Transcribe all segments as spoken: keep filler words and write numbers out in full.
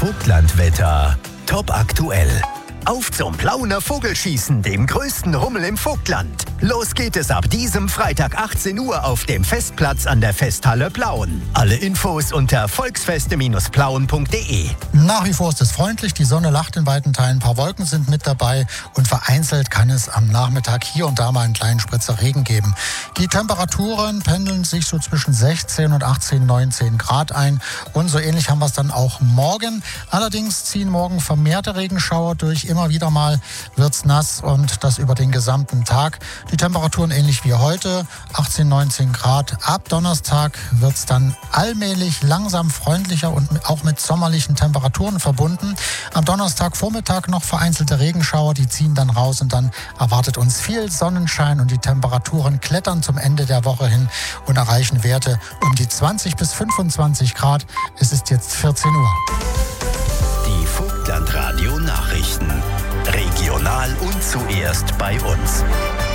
Vogtlandwetter top aktuell. Auf zum Plauner Vogelschießen, dem größten Rummel im Vogtland. Los geht es ab diesem Freitag achtzehn Uhr auf dem Festplatz an der Festhalle Plauen. Alle Infos unter volksfeste plauen punkt de. Nach wie vor ist es freundlich, die Sonne lacht in weiten Teilen, ein paar Wolken sind mit dabei und vereinzelt kann es am Nachmittag hier und da mal einen kleinen Spritzer Regen geben. Die Temperaturen pendeln sich so zwischen sechzehn und achtzehn, neunzehn Grad ein und so ähnlich haben wir es dann auch morgen. Allerdings ziehen morgen vermehrte Regenschauer durch. Immer wieder mal wird's nass und das über den gesamten Tag. Die Temperaturen ähnlich wie heute, achtzehn, neunzehn Grad. Ab Donnerstag wird's dann allmählich langsam freundlicher und auch mit sommerlichen Temperaturen verbunden. Am Donnerstagvormittag noch vereinzelte Regenschauer, die ziehen dann raus und dann erwartet uns viel Sonnenschein und die Temperaturen klettern zum Ende der Woche hin und erreichen Werte um die zwanzig bis fünfundzwanzig Grad. Es ist jetzt vierzehn Uhr. Die Vogtlandradio Nachrichten. Regional und zuerst bei uns.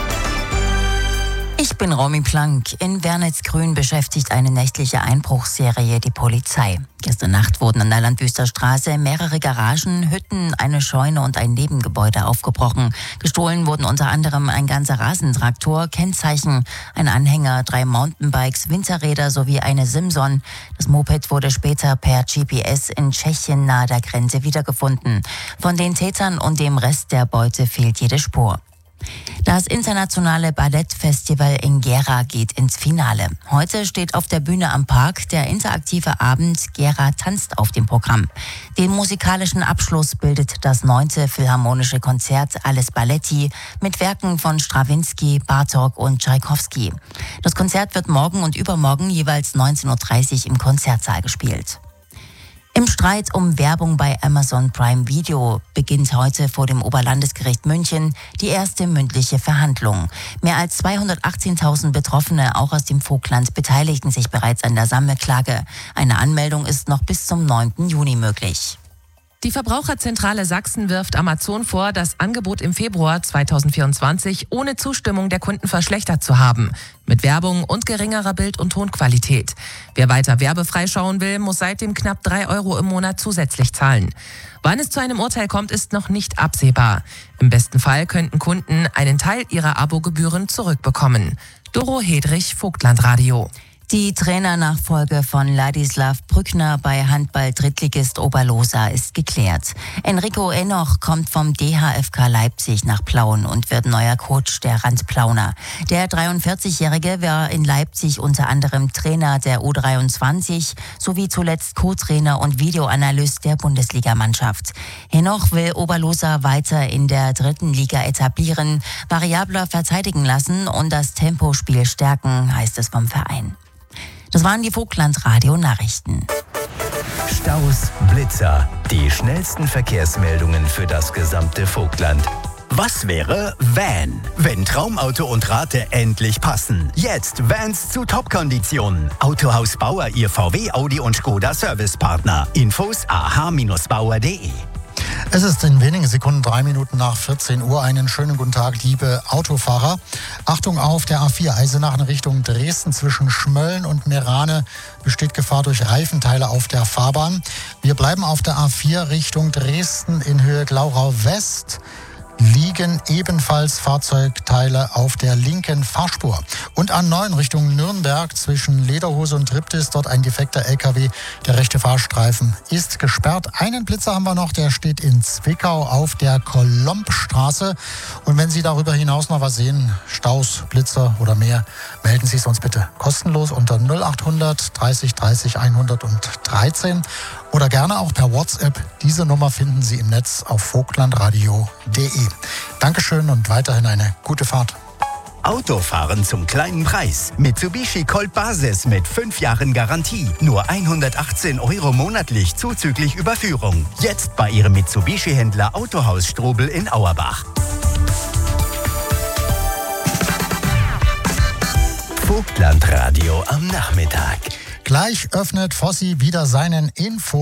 Ich bin Romy Plank. In Wernitz-Grün beschäftigt eine nächtliche Einbruchsserie die Polizei. Gestern Nacht wurden an der Landwüster Straße mehrere Garagen, Hütten, eine Scheune und ein Nebengebäude aufgebrochen. Gestohlen wurden unter anderem ein ganzer Rasentraktor, Kennzeichen, ein Anhänger, drei Mountainbikes, Winterräder sowie eine Simson. Das Moped wurde später per G P S in Tschechien nahe der Grenze wiedergefunden. Von den Tätern und dem Rest der Beute fehlt jede Spur. Das internationale Ballettfestival in Gera geht ins Finale. Heute steht auf der Bühne am Park der interaktive Abend Gera tanzt auf dem Programm. Den musikalischen Abschluss bildet das neunte Philharmonische Konzert Alles Balletti mit Werken von Strawinski, Bartók und Tschaikowski. Das Konzert wird morgen und übermorgen jeweils neunzehn Uhr dreißig im Konzertsaal gespielt. Im Streit um Werbung bei Amazon Prime Video beginnt heute vor dem Oberlandesgericht München die erste mündliche Verhandlung. Mehr als zweihundertachtzehntausend Betroffene, auch aus dem Vogtland, beteiligten sich bereits an der Sammelklage. Eine Anmeldung ist noch bis zum neunten Juni möglich. Die Verbraucherzentrale Sachsen wirft Amazon vor, das Angebot im Februar zweitausendvierundzwanzig ohne Zustimmung der Kunden verschlechtert zu haben. Mit Werbung und geringerer Bild- und Tonqualität. Wer weiter werbefrei schauen will, muss seitdem knapp drei Euro im Monat zusätzlich zahlen. Wann es zu einem Urteil kommt, ist noch nicht absehbar. Im besten Fall könnten Kunden einen Teil ihrer Abogebühren zurückbekommen. Doro Hedrich, Vogtlandradio. Die Trainernachfolge von Ladislav Brückner bei Handball-Drittligist Oberlosa ist geklärt. Enrico Enoch kommt vom D H F K Leipzig nach Plauen und wird neuer Coach der Randplauner. Der dreiundvierzigjährige war in Leipzig unter anderem Trainer der U dreiundzwanzig sowie zuletzt Co-Trainer und Videoanalyst der Bundesligamannschaft. Enoch will Oberlosa weiter in der dritten Liga etablieren, variabler verteidigen lassen und das Tempospiel stärken, heißt es vom Verein. Das waren die Vogtlandradio-Nachrichten. Staus, Blitzer, die schnellsten Verkehrsmeldungen für das gesamte Vogtland. Was wäre Van, wenn Traumauto und Rate endlich passen? Jetzt Vans zu Top-Konditionen. Autohaus Bauer, Ihr V W, Audi und Skoda Servicepartner. Infos a h bauer punkt de. Es ist in wenigen Sekunden drei Minuten nach vierzehn Uhr. Einen schönen guten Tag, liebe Autofahrer. Achtung auf der A vier Eisenach in Richtung Dresden zwischen Schmölln und Merane besteht Gefahr durch Reifenteile auf der Fahrbahn. Wir bleiben auf der A vier Richtung Dresden in Höhe Glauchau West. Liegen ebenfalls Fahrzeugteile auf der linken Fahrspur. Und A neun Richtung Nürnberg zwischen Lederhose und Triptis, dort ein defekter L K W. Der rechte Fahrstreifen ist gesperrt. Einen Blitzer haben wir noch, der steht in Zwickau auf der Kolombstraße. Und wenn Sie darüber hinaus noch was sehen, Staus, Blitzer oder mehr, melden Sie es uns bitte kostenlos unter null achthundert dreißig dreißig hundertdreizehn oder gerne auch per WhatsApp. Diese Nummer finden Sie im Netz auf vogtlandradio punkt de. Dankeschön und weiterhin eine gute Fahrt. Autofahren zum kleinen Preis. Mitsubishi Colt Basis mit fünf Jahren Garantie. Nur hundertachtzehn Euro monatlich zuzüglich Überführung. Jetzt bei Ihrem Mitsubishi-Händler Autohaus Strobel in Auerbach. Vogtlandradio am Nachmittag. Gleich öffnet Fossi wieder seinen Info.